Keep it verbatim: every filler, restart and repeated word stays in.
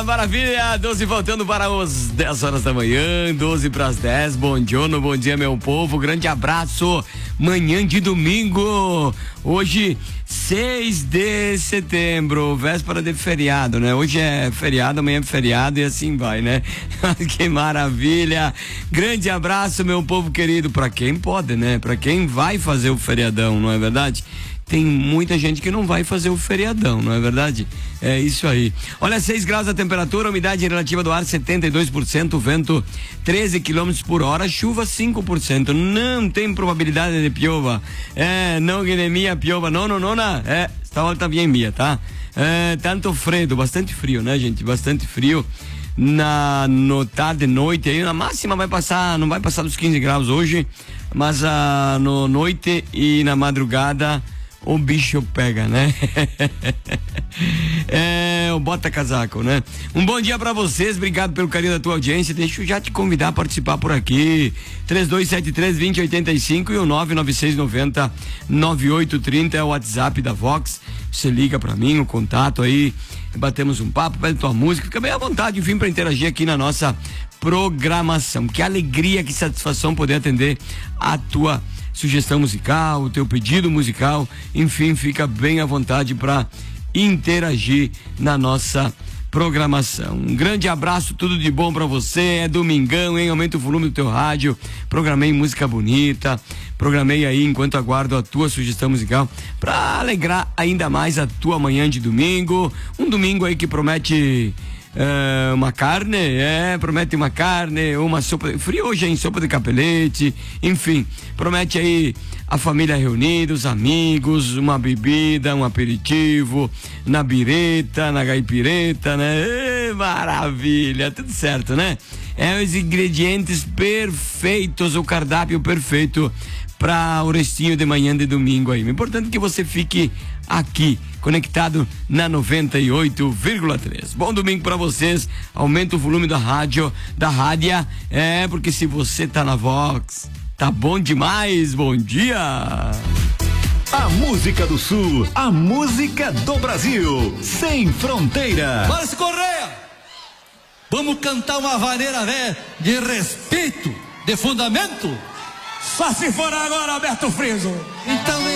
maravilha, doze voltando para os dez horas da manhã, doze para as dez, bom dia, bom dia meu povo, grande abraço, manhã de domingo, hoje seis de setembro, véspera de feriado, né? Hoje é feriado, amanhã é feriado e assim vai, né? Que maravilha, grande abraço meu povo querido, pra quem pode, né? Pra quem vai fazer o feriadão, não é verdade? Tem muita gente que não vai fazer o feriadão, não é verdade? É isso aí. Olha, seis graus a temperatura, umidade relativa do ar setenta e dois por cento, vento treze quilômetros por hora, chuva cinco por cento. Não tem probabilidade de piova. É, não que de minha piova, não, não, não, não. É, esta volta bem minha, tá? É, tanto frio, bastante frio, né, gente? Bastante frio. Na no tarde, noite, aí na máxima vai passar, não vai passar dos quinze graus hoje, mas a no noite e na madrugada o bicho pega, né? É, o bota casaco, né? Um bom dia pra vocês, obrigado pelo carinho da tua audiência. Deixa eu já te convidar a participar por aqui. três dois sete três, dois zero oito cinco e o nove nove seis nove zero, nove oito três zero é o WhatsApp da Vox. Você liga pra mim, o contato aí, batemos um papo, pede tua música, fica bem à vontade, enfim, pra interagir aqui na nossa programação. Que alegria, que satisfação poder atender a tua sugestão musical, o teu pedido musical, enfim, fica bem à vontade para interagir na nossa programação. Um grande abraço, tudo de bom para você. É domingão, hein? Aumenta o volume do teu rádio. Programei música bonita, programei aí enquanto aguardo a tua sugestão musical para alegrar ainda mais a tua manhã de domingo. Um domingo aí que promete É, uma carne, é, promete uma carne, uma sopa, de, frio hoje, hein, sopa de capelete, enfim, promete aí a família reunida, os amigos, uma bebida, um aperitivo, na bireta, na gaipireta, né? É, maravilha, tudo certo, né? É os ingredientes perfeitos, o cardápio perfeito para o restinho de manhã de domingo aí. O importante é que você fique aqui, conectado na noventa e oito vírgula três. Bom domingo para vocês. Aumenta o volume da rádio, da rádia, é, porque se você tá na Vox, tá bom demais. Bom dia. A música do Sul, a música do Brasil, sem fronteira. Márcio Correia, vamos cantar uma vaneira velha de respeito, de fundamento. Só se for agora, Alberto Friso. Então